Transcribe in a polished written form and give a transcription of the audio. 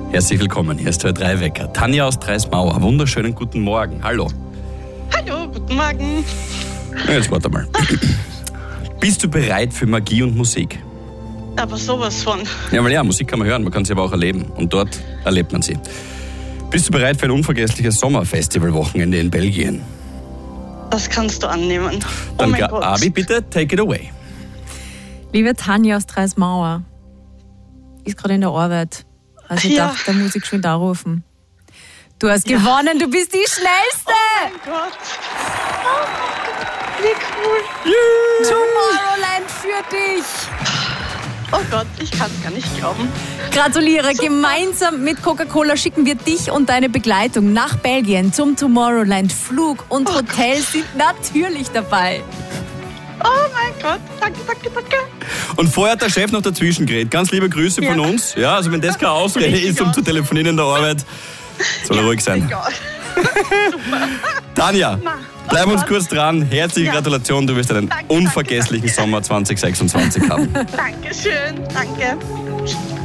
Herzlich willkommen, hier ist der 3-Wecker. Tanja aus Dreismauer, wunderschönen guten Morgen. Hallo. Hallo, guten Morgen. Jetzt warte mal. Bist du bereit für Magie und Musik? Aber sowas von. Ja, weil Musik kann man hören, man kann sie aber auch erleben. Und dort erlebt man sie. Bist du bereit für ein unvergessliches Sommerfestivalwochenende in Belgien? Das kannst du annehmen. Dann mein Gott. Abi, bitte, take it away. Liebe Tanja aus Dreismauer, ist gerade in der Arbeit. Also ich dachte, da muss ich schon da rufen. Du hast gewonnen, du bist die Schnellste! Oh mein Gott. Oh, wie cool. Tomorrowland für dich! Oh Gott, ich kann es gar nicht glauben. Gratuliere, gemeinsam mit Coca-Cola schicken wir dich und deine Begleitung nach Belgien zum Tomorrowland. Flug und Hotel sind natürlich dabei. Oh mein Gott, danke. Und vorher hat der Chef noch dazwischen geredet. Ganz liebe Grüße von uns. Ja, also wenn das keine Ausrede ist, um zu telefonieren in der Arbeit, soll er ruhig sein. Egal. Super. Tanja, bleib uns kurz dran. Herzliche Gratulation, du wirst einen Danke. unvergesslichen Sommer 2026 haben. Dankeschön, danke.